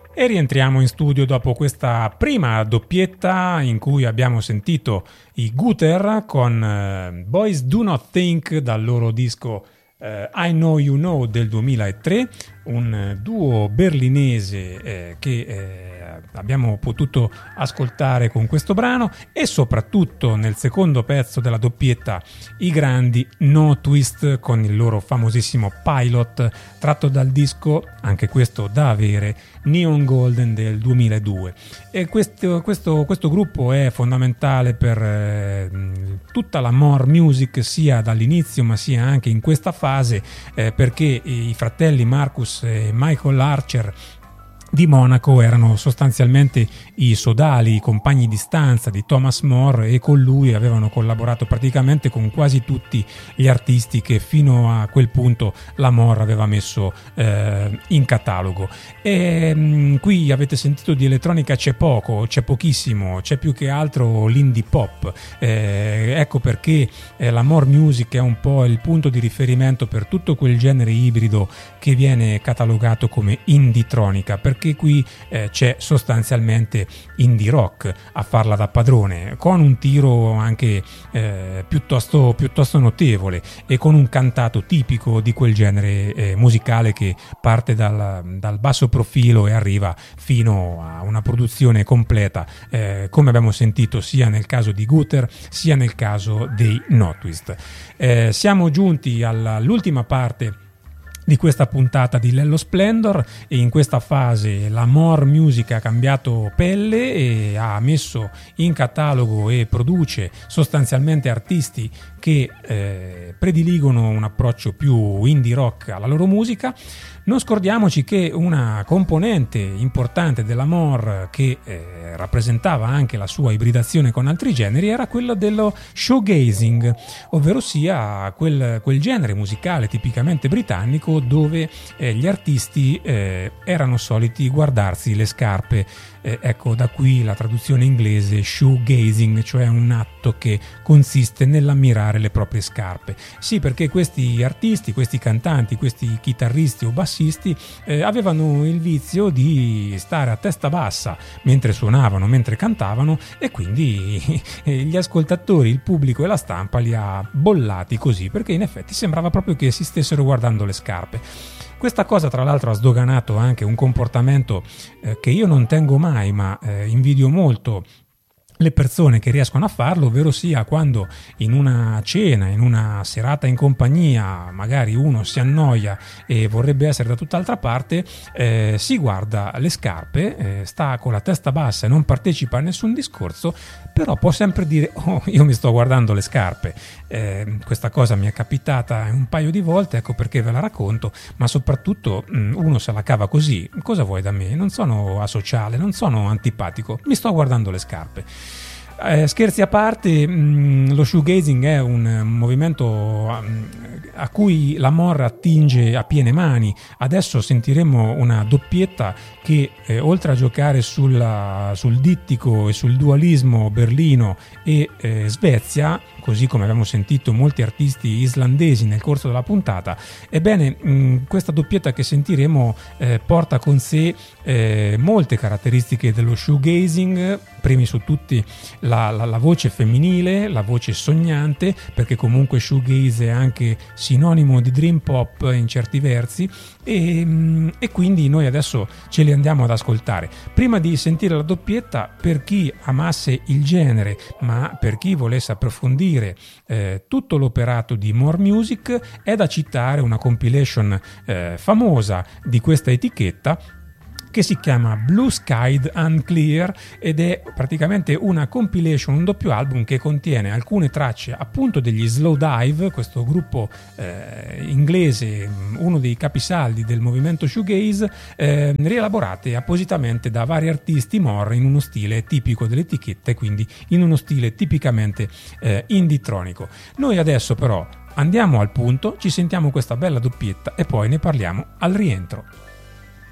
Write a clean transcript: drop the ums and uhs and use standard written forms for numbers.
E rientriamo in studio dopo questa prima doppietta in cui abbiamo sentito i Guter con Boys Do Not Think dal loro disco I Know You Know del 2003, un duo berlinese che abbiamo potuto ascoltare con questo brano, e soprattutto nel secondo pezzo della doppietta i grandi No Twist con il loro famosissimo Pilot tratto dal disco, anche questo da avere, Neon Golden del 2002. E questo gruppo è fondamentale per tutta la more music, sia dall'inizio ma sia anche in questa fase, perché i fratelli Marcus e Michael Archer di Monaco erano sostanzialmente i sodali, i compagni di stanza di Thomas More, e con lui avevano collaborato praticamente con quasi tutti gli artisti che fino a quel punto la More aveva messo in catalogo. E qui avete sentito di elettronica c'è poco, c'è pochissimo, c'è più che altro l'indie pop, ecco perché la More Music è un po' il punto di riferimento per tutto quel genere ibrido che viene catalogato come indie-tronica, perché qui c'è sostanzialmente indie rock a farla da padrone, con un tiro anche piuttosto notevole e con un cantato tipico di quel genere musicale che parte dal basso profilo e arriva fino a una produzione completa, come abbiamo sentito sia nel caso di Guter sia nel caso dei No Twist. Siamo giunti all'ultima parte di questa puntata di Lello Splendor, e in questa fase la More Music ha cambiato pelle e ha messo in catalogo e produce sostanzialmente artisti che prediligono un approccio più indie rock alla loro musica. Non scordiamoci che una componente importante della More, che rappresentava anche la sua ibridazione con altri generi, era quella dello showgazing, ovvero sia quel genere musicale tipicamente britannico dove gli artisti erano soliti guardarsi le scarpe. Ecco, da qui la traduzione inglese shoegazing, cioè un atto che consiste nell'ammirare le proprie scarpe. Sì, perché questi artisti, questi cantanti, questi chitarristi o bassisti avevano il vizio di stare a testa bassa mentre suonavano, mentre cantavano, e quindi gli ascoltatori, il pubblico e la stampa li ha bollati così, perché in effetti sembrava proprio che si stessero guardando le scarpe. Questa cosa tra l'altro ha sdoganato anche un comportamento che io non tengo mai, ma invidio molto le persone che riescono a farlo, ovvero sia quando in una cena, in una serata in compagnia, magari uno si annoia e vorrebbe essere da tutt'altra parte, si guarda le scarpe, sta con la testa bassa e non partecipa a nessun discorso, però può sempre dire: oh, io mi sto guardando le scarpe. Questa cosa mi è capitata un paio di volte, ecco perché ve la racconto, ma soprattutto uno se la cava così: cosa vuoi da me? Non sono asociale, non sono antipatico, mi sto guardando le scarpe. Scherzi a parte, lo shoegazing è un movimento a cui la More attinge a piene mani. Adesso sentiremo una doppietta che oltre a giocare sul dittico e sul dualismo berlino e Svezia, così come abbiamo sentito molti artisti islandesi nel corso della puntata, ebbene questa doppietta che sentiremo porta con sé molte caratteristiche dello shoegazing, primi su tutti la voce femminile, la voce sognante, perché comunque shoegaze è anche sinonimo di dream pop in certi versi, e quindi noi adesso ce li andiamo ad ascoltare. Prima di sentire la doppietta, per chi amasse il genere ma per chi volesse approfondire tutto l'operato di More Music, è da citare una compilation famosa di questa etichetta che si chiama Blue Skied Unclear, ed è praticamente una compilation, un doppio album che contiene alcune tracce appunto degli Slowdive, questo gruppo inglese, uno dei capisaldi del movimento shoegaze, rielaborate appositamente da vari artisti More in uno stile tipico dell'etichetta, e quindi in uno stile tipicamente indie-tronico. Noi adesso però andiamo al punto, ci sentiamo questa bella doppietta e poi ne parliamo al rientro.